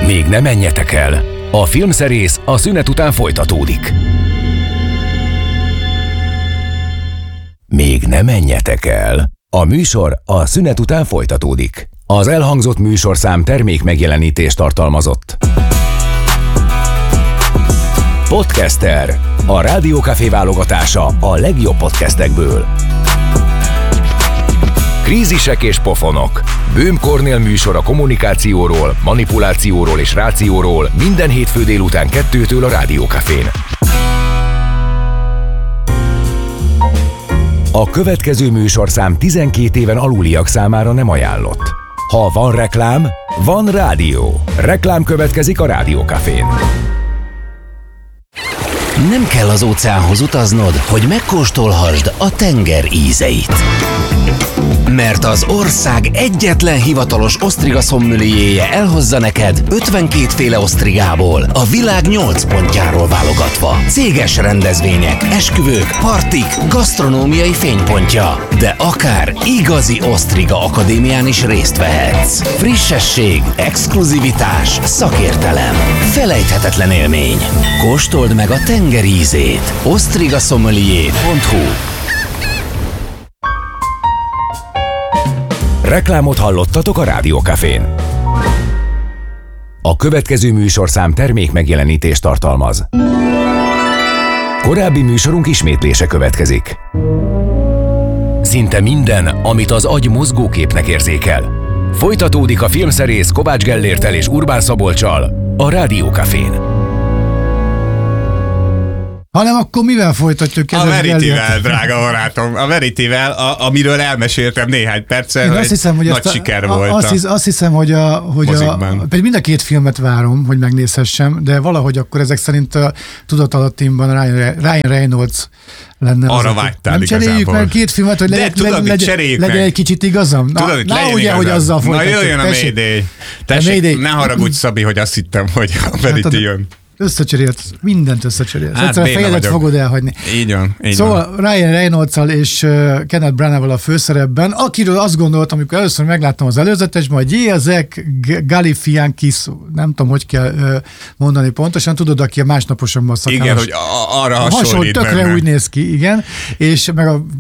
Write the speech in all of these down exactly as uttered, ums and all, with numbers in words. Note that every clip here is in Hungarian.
Még ne menjetek el! A filmszerész a szünet után folytatódik. Még ne menjetek el! A műsor a szünet után folytatódik. Az elhangzott műsorszám termék megjelenítést tartalmazott. Podcaster. A Rádiókafé válogatása a legjobb podcastekből. Krízisek és pofonok. Böhm Kornél műsor a kommunikációról, manipulációról és rációról minden hétfő délután kettőtől a Rádiókafén. A következő műsorszám tizenkét éven aluliak számára nem ajánlott. Ha van reklám, van rádió. Reklám következik a Rádiókafén. Nem kell az óceánhoz utaznod, hogy megkóstolhassd a tenger ízeit. Mert az ország egyetlen hivatalos osztriga szommelierje elhozza neked ötvenkét féle osztrigából, a világ nyolc pontjáról válogatva. Céges rendezvények, esküvők, partik, gasztronómiai fénypontja. De akár igazi osztriga akadémián is részt vehetsz. Frissesség, exkluzivitás, szakértelem. Felejthetetlen élmény. Kóstold meg a tenger ízét. osztriga sommelier pont hu. Reklámot hallottatok a Rádiókafén. A következő műsorszám termék megjelenítést tartalmaz. Korábbi műsorunk ismétlése következik. Szinte minden, amit az agy mozgóképnek érzékel. Folytatódik a filmszerész Kovács Gellérttel és Urbán Szabolccsal a Rádiókafén. Hanem akkor mivel folytatjuk? A Veritivel, drága barátom, a Veritivel, a, amiről elmeséltem néhány perccel, hogy, azt hiszem, hogy nagy a, siker a, volt. Azt, hisz, azt hiszem, hogy, a, hogy a, pedig mind a két filmet várom, hogy megnézhessem, de valahogy akkor ezek szerint a tudatalattimban Ryan, Ryan Reynolds lenne. Arra vágytál nem igazából. Cseréljük meg két filmet, hogy legyen, tudod, legyen, legyen egy kicsit igazam. Na, tudod, na ugye, igazam. Hogy azzal folytatjuk. Na jöjjön a Mayday. Tessék, ne haragudj, Szabi, hogy azt hittem, hogy a Veriti jön. Összecserélt, mindent összecserélt. Hát, egyszerűen a fejedet fogod elhagyni. Így van, így szóval van. Ryan Reynolds-al és uh, Kenneth Branagh-val a főszerepben, akiről azt gondoltam, amikor először megláttam az előzetesben, hogy Jezek Galifianakis, nem tudom, hogy kell uh, mondani pontosan, tudod, aki a másnaposan szakállas. Igen, hogy a, arra hasonlít tökre benne. úgy néz ki, igen. És meg a,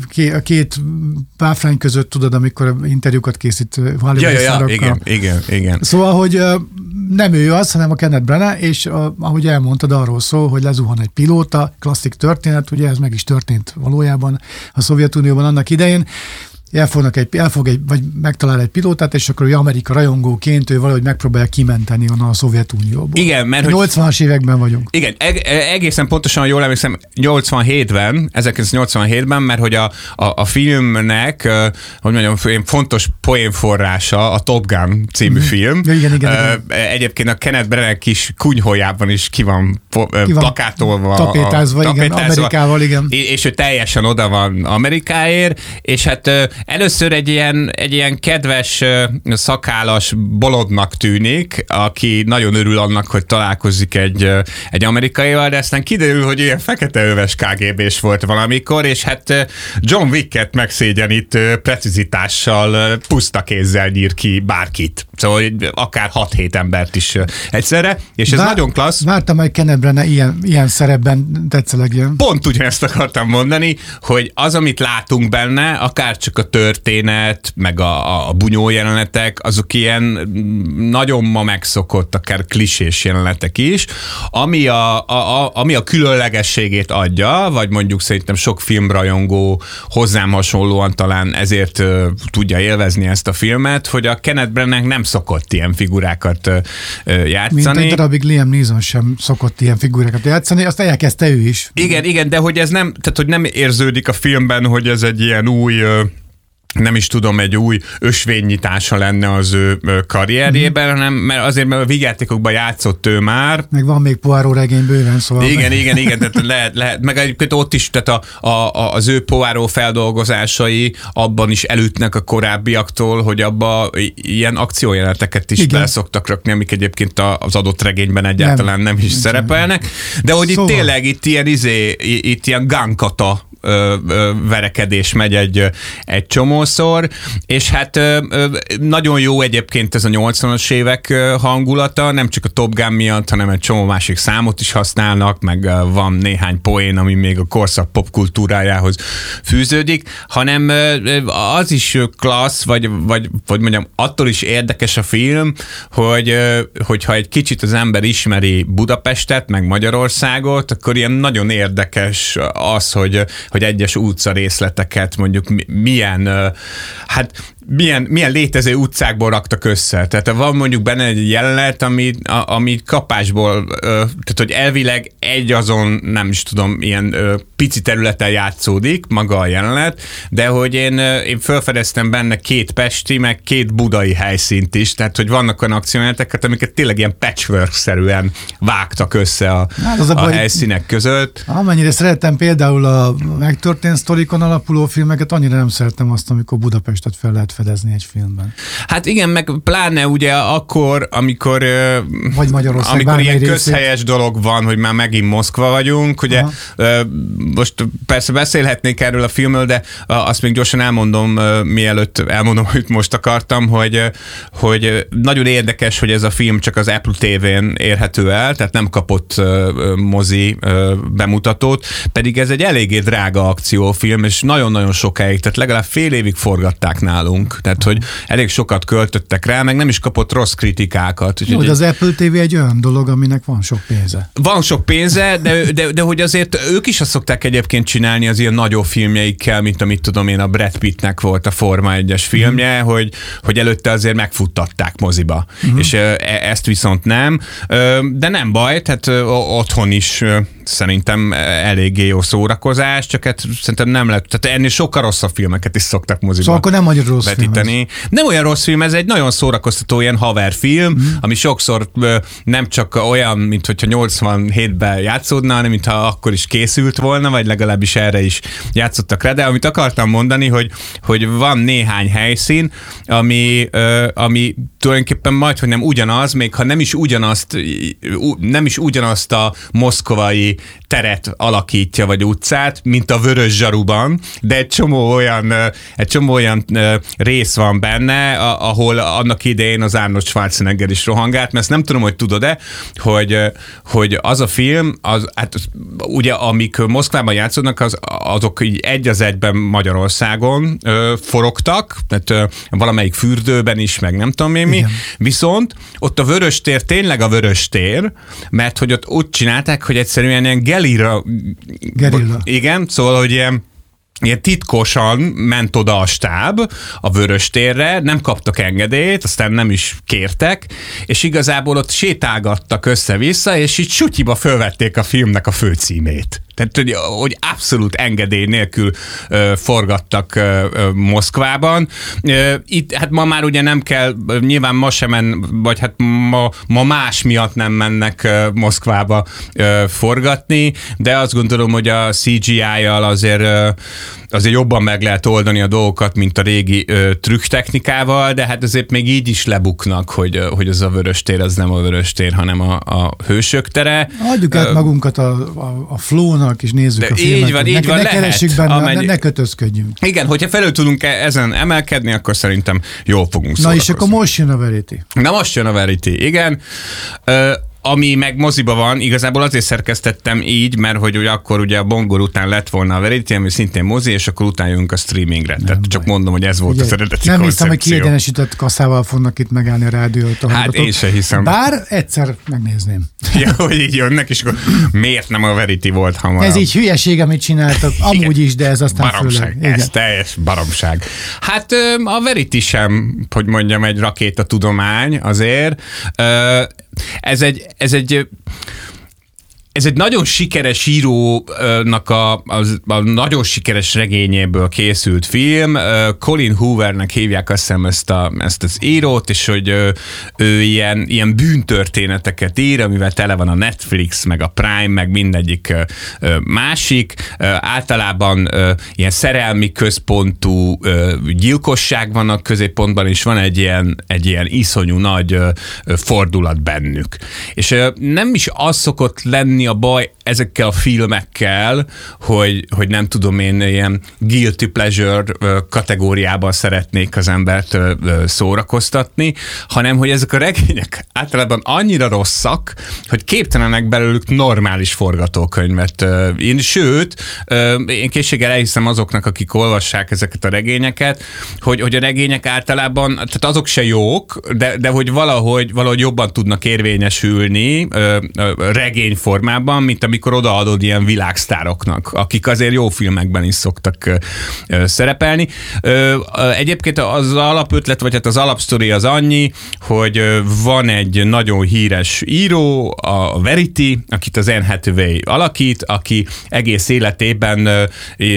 a két páfrány között, tudod, amikor interjúkat készít Hollywood ja, ja, ja, szárakkal. igen, igen, igen. Szóval, hogy uh, nem ő az, hanem a Kenneth Branagh, és a, ahogy elmondtad, arról szól, hogy lezuhan egy pilóta, klasszik történet, ugye ez meg is történt valójában a Szovjetunióban annak idején. Elfognak egy, elfog egy, vagy megtalál egy pilótát, és akkor ő Amerika rajongóként ő valahogy megpróbálja kimenteni onnan a Szovjetunióból. Igen, mert nyolcvanas években vagyunk. Igen, eg- egészen pontosan jól emlékszem, nyolcvanhétben, ezerkilencszáznyolcvanhétben, mert hogy a, a, a filmnek, hogy mondjam, fontos poénforrása a Top Gun című film. Ja, igen, igen, igen. Egyébként a Kenneth Branagh kis kunyhójában is ki van, po- ki van plakátolva. Tapétázva, a, igen, Amerikával, igen. És ő teljesen oda van Amerikáért, és hát először egy ilyen, egy ilyen kedves, szakállas bolondnak tűnik, aki nagyon örül annak, hogy találkozik egy, egy amerikaival, de aztán kiderül, hogy ilyen feketeöves ká gé bés volt valamikor, és hát John Wicket megszégyenít precizitással, puszta kézzel nyír ki bárkit. Szóval akár hat-hét embert is egyszerre, és ez Vár, nagyon klassz. Vártam, hogy Kenneth Branagh ilyen, ilyen szerepben tetszelegjen. Pont ugyanezt akartam mondani, hogy az, amit látunk benne, akár csak a történet, meg a, a bunyó jelenetek, azok ilyen nagyon ma megszokott, akár klisés jelenetek is, ami a, a, a, ami a különlegességét adja, vagy mondjuk szerintem sok filmrajongó hozzám hasonlóan talán ezért uh, tudja élvezni ezt a filmet, hogy a Kenneth Branagh nem szokott ilyen figurákat uh, játszani. Mint egy darabig Liam Neeson sem szokott ilyen figurákat játszani, azt elkezdte ő is. Igen, igen, de hogy ez nem, tehát hogy nem érződik a filmben, hogy ez egy ilyen új... Uh, nem is tudom, egy új ösvénynyitása lenne az ő karrierjében, mm. hanem mert azért, mert a vígjátékokban játszott ő már. Meg van még Poirot regény bőven, szóval. Igen, igen, igen, tehát lehet, lehet, meg egyébként ott is, tehát a, a, az ő Poirot feldolgozásai abban is elütnek a korábbiaktól, hogy abba ilyen akciójeleneteket is be szoktak rakni, amik egyébként az adott regényben egyáltalán nem, nem is szerepelnek. De hogy szóval. itt tényleg itt ilyen izé, itt ilyen gánkata ö, ö, verekedés megy egy, egy csomószor, és hát ö, ö, nagyon jó egyébként ez a nyolcvanas évek hangulata, nem csak a Top Gun miatt, hanem egy csomó másik számot is használnak, meg ö, van néhány poén, ami még a korszak popkultúrájához fűződik, hanem ö, az is klassz, vagy, vagy, vagy mondjam, attól is érdekes a film, hogy, ö, hogyha egy kicsit az ember ismeri Budapestet, meg Magyarországot, akkor ilyen nagyon érdekes az, hogy, hogy egyes utcarészleteket mondjuk milyen, hát milyen, milyen létező utcákból raktak össze. Tehát van mondjuk benne egy jelenet, ami, ami kapásból, tehát hogy elvileg egy azon, nem is tudom, ilyen pici területen játszódik maga a jelenet, de hogy én, én felfedeztem benne két pesti, meg két budai helyszínt is, tehát hogy vannak olyan akciójeleneteket, amiket tényleg ilyen patchwork-szerűen vágtak össze a, hát az a, a baj, helyszínek között. Amennyire szerettem például a megtörtént sztorikon alapuló filmeket, annyira nem szerettem azt, amikor Budapestet fel lehet fedezni egy filmben. Hát igen, meg pláne ugye akkor, amikor, vagy Magyarország, amikor ilyen részét. közhelyes dolog van, hogy már megint Moszkva vagyunk, ugye Aha. most persze beszélhetnék erről a filmről, de azt még gyorsan elmondom, mielőtt elmondom, hogy most akartam, hogy, hogy nagyon érdekes, hogy ez a film csak az Apple té vén érhető el, tehát nem kapott mozi bemutatót, pedig ez egy eléggé drága akciófilm, és nagyon-nagyon sokáig, tehát legalább fél évig forgatták nálunk, tehát hogy elég sokat költöttek rá, meg nem is kapott rossz kritikákat. Jó, de az Apple té vé egy olyan dolog, aminek van sok pénze. Van sok pénze, de, de, de hogy azért ők is azt szokták egyébként csinálni az ilyen nagyobb filmjeikkel, mint amit tudom én, a Brad Pittnek volt a Forma egyes filmje, mm. hogy, hogy előtte azért megfuttatták moziba. Mm. És ezt viszont nem. De nem baj, tehát otthon is szerintem eléggé jó szórakozás, csak hát szerintem nem lett, tehát ennél sokkal rosszabb filmeket is szoktak moziba szóval akkor nem magyar rossz vetíteni. Film ez. Nem olyan rossz film, ez egy nagyon szórakoztató ilyen haverfilm, mm. ami sokszor nem csak olyan, mint hogyha nyolcvanhétben játszódna, hanem mintha akkor is készült volna, vagy legalábbis erre is játszottak rá, de amit akartam mondani, hogy, hogy van néhány helyszín, ami, ami tulajdonképpen majd, hogy nem ugyanaz, még ha nem is ugyanazt, nem is ugyanazt a moszkvai teret alakítja, vagy utcát, mint a Vörös Zsaruban, de egy csomó olyan, egy csomó olyan rész van benne, ahol annak idején az Arnold Schwarzenegger is rohangált, mert ezt nem tudom, hogy tudod-e, hogy, hogy az a film, az, hát ugye amik Moszkvában játszódnak, az, azok így egy az egyben Magyarországon ö, forogtak, tehát ö, valamelyik fürdőben is, meg nem tudom én mi, igen. Viszont ott a Vöröstér tényleg a Vöröstér, mert hogy ott úgy csinálták, hogy egyszerűen ilyen gelira, gerilla. Igen, szóval, hogy ilyen Ilyen titkosan ment oda a stáb a Vöröstérre, nem kaptak engedélyt, aztán nem is kértek, és igazából ott sétálgattak össze-vissza, és így sutyiba fölvették a filmnek a főcímét. Tehát, hogy, hogy abszolút engedély nélkül ö, forgattak ö, ö, Moszkvában. Ö, itt, hát ma már ugye nem kell, nyilván ma sem men, vagy hát ma, ma más miatt nem mennek ö, Moszkvába ö, forgatni, de azt gondolom, hogy a cé gé í-jal azért ö, azért jobban meg lehet oldani a dolgokat, mint a régi ö, trükktechnikával, de hát azért még így is lebuknak, hogy, hogy az a Vöröstér, az nem a Vöröstér, hanem a, a Hősök tere. Adjuk át magunkat a, a, a flow-nak, és nézzük de a filmet. Így van, így ne, van, ne lehet. keressük benne, Amennyi... ne, ne kötözködjünk. Igen, hogyha felül tudunk ezen emelkedni, akkor szerintem jól fogunk Na szórakozni. és akkor most jön a Verity. Na most jön a Verity, igen. Ö, ami meg moziba van, igazából azért szerkesztettem így, mert hogy ugye akkor ugye a Bongor után lett volna a Verity, ami szintén mozi, és akkor utána jövünk a streamingre. Nem Tehát baj. Csak mondom, hogy ez volt ugye, az eredeti nem koncepció. hiszem, hogy kiegyenesített kasszával fognak itt megállni a rádiót. A hát én sem hiszem. Bár egyszer megnézném. Ja, hogy így jönnek, és akkor miért nem a Verity volt hamarabb? Ez így hülyeség, amit csináltak, amúgy is, de ez aztán baromság. főleg. Ez teljes baromság. Hát a Verity sem, hogy mondjam, egy rakétatudomány azért. Ez egy, ez egy Ez egy nagyon sikeres írónak a, a, a nagyon sikeres regényéből készült film. Colin Hoovernek hívják azt hiszem ezt, a, ezt az írót, és hogy ő, ő ilyen, ilyen bűntörténeteket ír, amivel tele van a Netflix, meg a Prime, meg mindegyik másik. Általában ilyen szerelmi központú gyilkosság van a középpontban, és van egy ilyen, egy ilyen iszonyú nagy fordulat bennük. És nem is az szokott lenni a baj ezekkel a filmekkel, hogy, hogy nem tudom én, ilyen guilty pleasure kategóriában szeretnék az embert szórakoztatni, hanem hogy ezek a regények általában annyira rosszak, hogy képtelenek belőlük normális forgatókönyvet. Én, sőt, én készséggel elhiszem azoknak, akik olvassák ezeket a regényeket, hogy, hogy a regények általában, tehát azok se jók, de, de hogy valahogy, valahogy jobban tudnak érvényesülni regény formában, mint amikor odaadod ilyen világsztároknak, akik azért jó filmekben is szoktak szerepelni. Egyébként az alapötlet, vagy hát az alapsztori az annyi, hogy van egy nagyon híres író, a Verity, akit az Anne Hathaway alakít, aki egész életében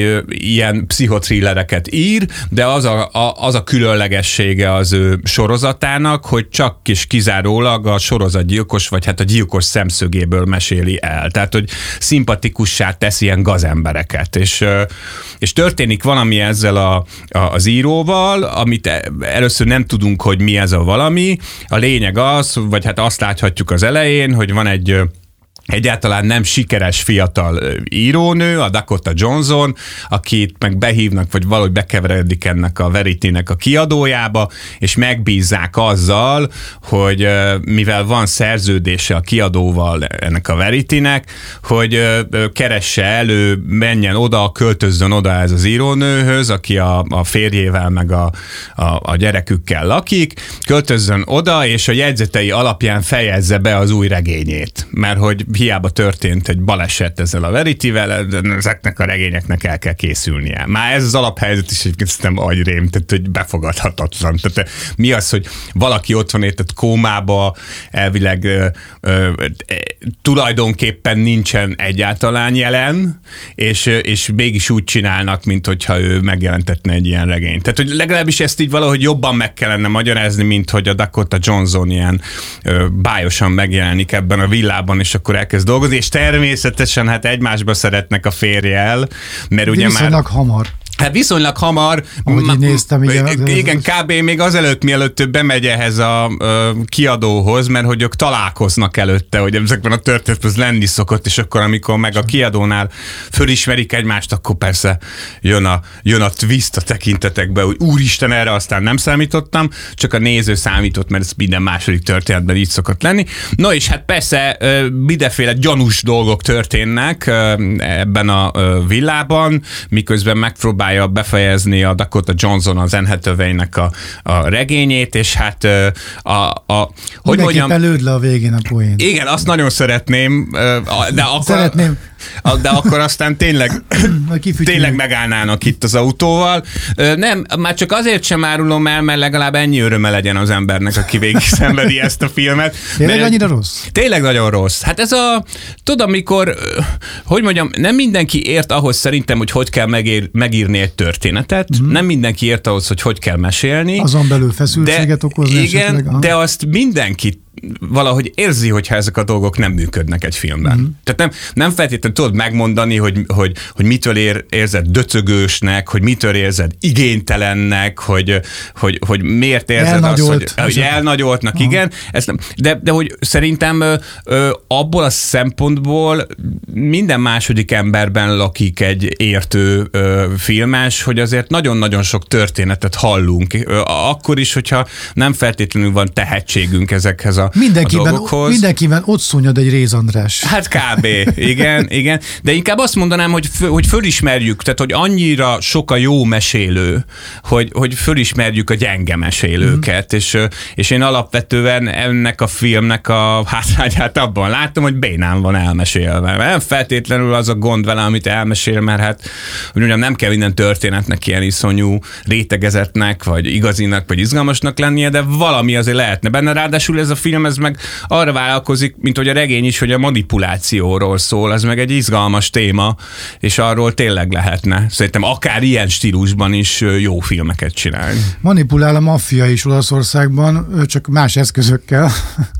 ilyen pszichothrillereket ír, de az a, a, az a különlegessége az ő sorozatának, hogy csak és kizárólag a sorozatgyilkos, vagy hát a gyilkos szemszögéből meséli el. Tehát, hogy szimpatikussá tesz ilyen gazembereket. És, és történik valami ezzel a, a, az íróval, amit először nem tudunk, hogy mi ez a valami. A lényeg az, vagy hát azt láthatjuk az elején, hogy van egy egyáltalán nem sikeres fiatal írónő, a Dakota Johnson, akit meg behívnak, vagy valahogy bekeveredik ennek a Verity-nek a kiadójába, és megbízzák azzal, hogy mivel van szerződése a kiadóval ennek a Verity-nek, hogy keresse elő, menjen oda, költözzön oda ez az írónőhöz, aki a, a férjével meg a, a, a gyerekükkel lakik, költözzön oda, és a jegyzetei alapján fejezze be az új regényét. Mert hogy hiába történt egy baleset ezzel a Verityvel, ezeknek a regényeknek el kell készülnie. Már ez az alaphelyzet is egyébként szerintem agyrém, tehát hogy befogadhatatlan. Tehát mi az, hogy valaki ott van érted kómába, elvileg ö, ö, tulajdonképpen nincsen egyáltalán jelen, és, és mégis úgy csinálnak, mint hogyha ő megjelentetne egy ilyen regényt. Tehát, hogy legalábbis ezt így valahogy jobban meg kellene magyarázni, mint hogy a Dakota Johnson ilyen ö, bájosan megjelenik ebben a villában, és akkor elkezd dolgozni, és természetesen hát egymásba szeretnek a férjel, mert ugye már... Viszonylag hamar. Hát viszonylag hamar, ahogy így néztem, igen, igen, kb. Még azelőtt, mielőtt ő bemegy ehhez a uh, kiadóhoz, mert hogy ők találkoznak előtte, hogy ezekben a történetben lenni szokott, és akkor amikor meg a kiadónál fölismerik egymást, akkor persze jön a, jön a twist a tekintetekbe, hogy úristen, erre aztán nem számítottam, csak a néző számított, mert ez minden második történetben így szokott lenni. No és hát persze uh, mindenféle gyanús dolgok történnek uh, ebben a uh, villában, miközben megpróbál befejezni a Dakota Johnson az Anne Hathaway-nek a, a regényét, és hát a, a hogy mondjam... lőd le a végén a poént. Igen, azt nagyon szeretném, de akkor... Szeretném. De akkor aztán tényleg, tényleg megállnának itt az autóval. Nem, már csak azért sem árulom el, mert legalább ennyi öröme legyen az embernek, aki végig szenvedi ezt a filmet. Tényleg mert annyira rossz? Tényleg nagyon rossz. Hát ez a, tudod, amikor, hogy mondjam, nem mindenki ért ahhoz szerintem, hogy hogy kell megír, megírni egy történetet, mm. nem mindenki ért ahhoz, hogy hogy kell mesélni. Azon belül feszültséget okozni. Igen, esetleg, de azt mindenki valahogy érzi, hogyha ezek a dolgok nem működnek egy filmben. Mm. Tehát nem, nem feltétlenül tudod megmondani, hogy, hogy, hogy mitől ér, érzed döcögősnek, hogy mitől érzed igénytelennek, hogy, hogy, hogy miért érzed azt, hogy, hogy elnagyoltnak, aha. Igen. Ez nem, de, de hogy szerintem ö, ö, abból a szempontból minden második emberben lakik egy értő ö, filmes, hogy azért nagyon-nagyon sok történetet hallunk. Ö, akkor is, hogyha nem feltétlenül van tehetségünk ezekhez a Mindenkiben, mindenkiben ott szúnyad egy Réz András. Hát kb. Igen, igen. De inkább azt mondanám, hogy, fő, hogy fölismerjük, tehát hogy annyira sok a jó mesélő, hogy, hogy fölismerjük a gyenge mesélőket, mm. és, és én alapvetően ennek a filmnek a hátrányát abban látom, hogy bénán van elmesélve. Nem feltétlenül az a gond vele, amit elmesél, mert hát hogy mondjam, nem kell minden történetnek ilyen iszonyú rétegezetnek, vagy igazinak, vagy izgalmasnak lennie, de valami azért lehetne benne. Ráadásul ez a film ez meg arra vállalkozik, mint hogy a regény is, hogy a manipulációról szól, ez meg egy izgalmas téma, és arról tényleg lehetne. Szerintem akár ilyen stílusban is jó filmeket csinálni. Manipulál a maffia is Olaszországban, csak más eszközökkel.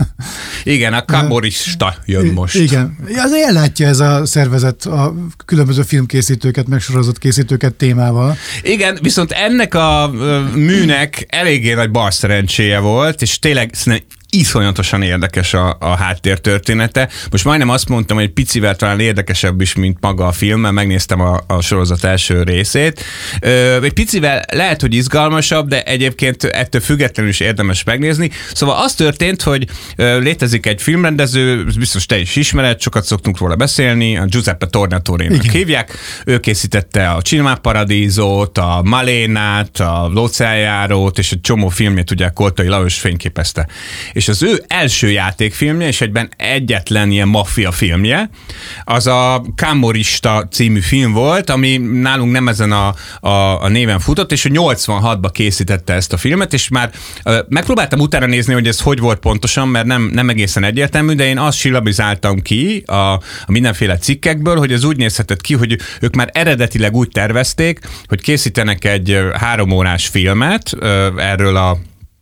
Igen, a kamorista jön most. Igen, azért ellátja ez a szervezet a különböző filmkészítőket, meg sorozatkészítőket témával. Igen, viszont ennek a műnek eléggé nagy balszerencséje volt, és tényleg iszonyatosan érdekes a, a háttértörténete. Most majdnem azt mondtam, hogy egy picivel talán érdekesebb is, mint maga a film, mert megnéztem a, a sorozat első részét. Ö, egy picivel lehet, hogy izgalmasabb, de egyébként ettől függetlenül is érdemes megnézni. Szóval az történt, hogy ö, létezik egy filmrendező, biztos te is ismered, sokat szoktunk róla beszélni, a Giuseppe Tornatorénak hívják. Ő készítette a Cinema Paradiso-t, a Malénát, a L'Oceánjárót, és egy csomó filmjét ugye Koltai Lajos fényképezte. És az ő első játékfilmje, és egyben egyetlen ilyen maffia filmje, az a Camorrista című film volt, ami nálunk nem ezen a, a, a néven futott, és a nyolcvanhatban készítette ezt a filmet, és már uh, megpróbáltam utána nézni, hogy ez hogy volt pontosan, mert nem, nem egészen egyértelmű, de én azt silabizáltam ki a, a mindenféle cikkekből, hogy ez úgy nézhetett ki, hogy ők már eredetileg úgy tervezték, hogy készítenek egy három órás filmet uh, erről a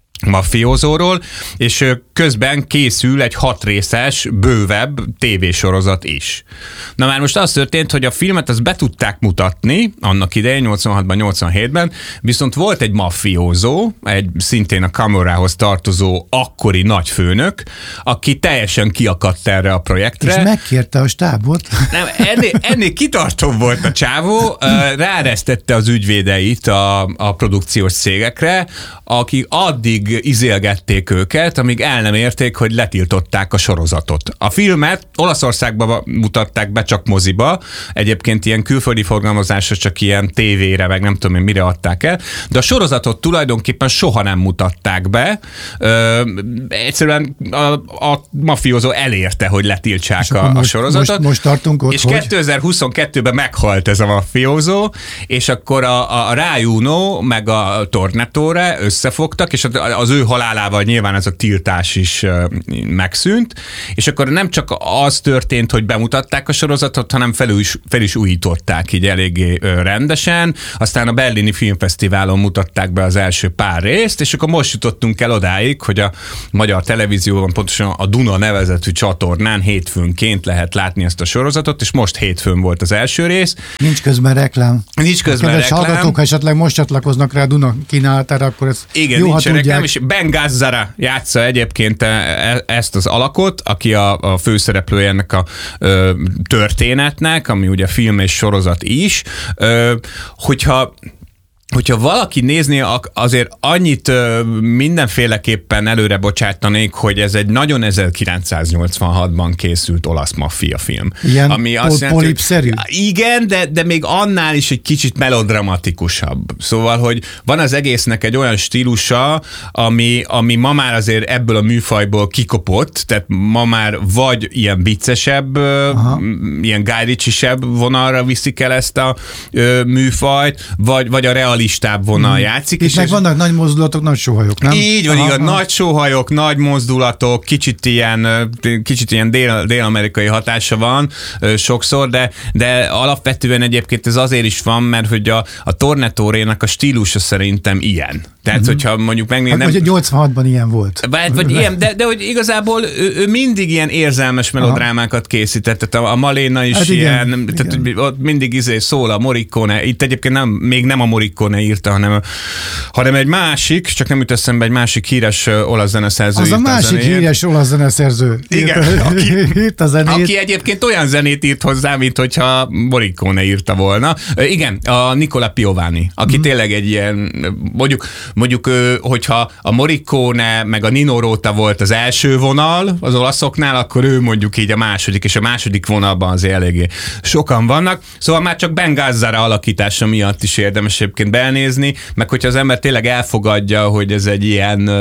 mafiózóról, és közben készül egy hat részes, bővebb tévésorozat is. Na már most az történt, hogy a filmet azt be tudták mutatni annak idején, nyolcvanhatban, nyolcvanhétben, viszont volt egy mafiózó, egy szintén a Camorrához tartozó akkori nagyfőnök, aki teljesen kiakadt erre a projektre. És megkérte a stábot. Nem, ennél, ennél kitartóbb volt a csávó, ráeresztette az ügyvédeit a, a produkciós cégekre, akik addig izélgették őket, amíg el nem érték, hogy letiltották a sorozatot. A filmet Olaszországban mutatták be, csak moziba, egyébként ilyen külföldi forgalmazásra csak ilyen tévére, meg nem tudom én mire adták el, de a sorozatot tulajdonképpen soha nem mutatták be. Ö, egyszerűen a, a mafiózó elérte, hogy letiltsák a, most, a sorozatot. Most, most tartunk ott, és hogy... kétezer-huszonkettőben meghalt ez a mafiózó, és akkor a, a Rai Uno meg a Tornatore összefogtak, és az ő halálával nyilván ez a tiltás is megszűnt, és akkor nem csak az történt, hogy bemutatták a sorozatot, hanem fel is, fel is újították így eléggé rendesen, aztán a Berlini Filmfesztiválon mutatták be az első pár részt, és akkor most jutottunk el odáig, hogy a magyar televízióban, pontosan a Duna nevezetű csatornán hétfőnként lehet látni ezt a sorozatot, és most hétfőn volt az első rész. Nincs közben reklám. Nincs közben Kedves reklám. hallgatók, ha esetleg most csatlakoznak rá a Duna kínálatára, akkor ez igen, jó, nincs ha reklám, tudják. és Ben Gazzara játsza egyébként ezt az alakot, aki a, a főszereplője ennek a ö, történetnek, ami ugye film és sorozat is. Ö, hogyha Hogyha valaki nézni, azért annyit mindenféleképpen előre bocsátanék, hogy ez egy nagyon ezerkilencszáznyolcvanhatban készült olasz maffia film. Ilyen ami pol- azt jelenti, polipszerű? Igen, de, de még annál is egy kicsit melodramatikusabb. Szóval, hogy van az egésznek egy olyan stílusa, ami, ami ma már azért ebből a műfajból kikopott, tehát ma már vagy ilyen viccesebb, aha, ilyen Guy Ritchie-sebb vonalra viszik el ezt a ö, műfajt, vagy, vagy a real listább vonal hmm. játszik. Itt meg és vannak nagy mozdulatok, nagy sóhajok, nem? Így van, igaz, nagy sóhajok, nagy mozdulatok, kicsit ilyen, kicsit ilyen dél, dél-amerikai hatása van sokszor, de, de alapvetően egyébként ez azért is van, mert hogy a, a Tornatorénak a stílusa szerintem ilyen. Tehát, uh-huh. hogyha mondjuk megnézem... Hát, hogy nyolcvanhatban ilyen volt. Vagy, vagy ilyen, de, de hogy igazából ő, ő mindig ilyen érzelmes melodrámákat készített, tehát a, a Maléna is hát ilyen, igen, tehát igen. Ott mindig izé szól a Morricone, itt egyébként nem, még nem a Morricone írta, hanem, hanem egy másik, csak nem jut eszembe, egy másik híres olasz zeneszerző. Az a másik a híres olasz zeneszerző. Igen, írt, aki, írt a zenét. Aki egyébként olyan zenét írt hozzá, mint hogyha Morricone írta volna. Igen, a Nicola Piovani, aki mm. tényleg egy ilyen, mondjuk Mondjuk, hogyha a Morricone meg a Nino Rota volt az első vonal az olaszoknál, akkor ő mondjuk így a második, és a második vonalban azért eléggé sokan vannak. Szóval már csak Ben Gazzara alakítása miatt is érdemes egyébként belnézni, meg hogyha az ember tényleg elfogadja, hogy ez egy ilyen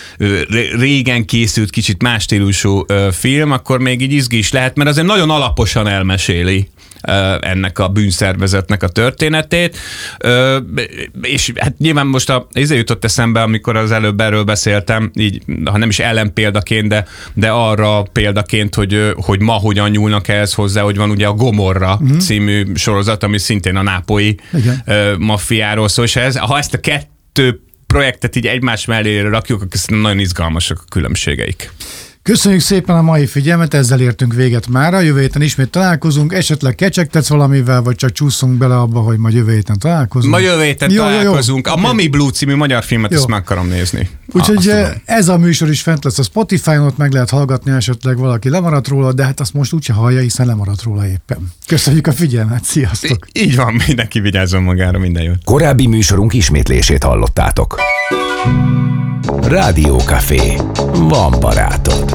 régen készült, kicsit más stílusú film, akkor még így izgi is lehet, mert azért nagyon alaposan elmeséli ennek a bűnszervezetnek a történetét, és hát nyilván most a, ezért jutott eszembe, amikor az előbb erről beszéltem, így, ha nem is ellenpéldaként, de, de arra példaként, hogy, hogy ma hogyan nyúlnak ehhez hozzá, hogy van ugye a Gomorra mm. című sorozat, ami szintén a nápolyi maffiáról szól, és ez, ha ezt a kettő projektet így egymás mellé rakjuk, akkor nagyon izgalmasak a különbségeik. Köszönjük szépen a mai figyelmet, ezzel értünk véget mára. Jövő héten ismét találkozunk, esetleg kecsegtetsz valamivel, vagy csak csúszunk bele abba, hogy majd jövő héten találkozunk. Ma jövő héten jó, találkozunk. Jó, jó. A Mami Blue című magyar filmet, jó. ezt meg akarom nézni. Úgyhogy ez a műsor is fent lesz a Spotify-on, ott meg lehet hallgatni, esetleg valaki lemaradt róla, de hát azt most úgyse hallja, hiszen lemaradt róla éppen. Köszönjük a figyelmet, sziasztok! Így van, mindenki vigyázzon magára, minden jót. Korábbi műsorunk ismétlését hallottátok. Rádió Café. Van barátod.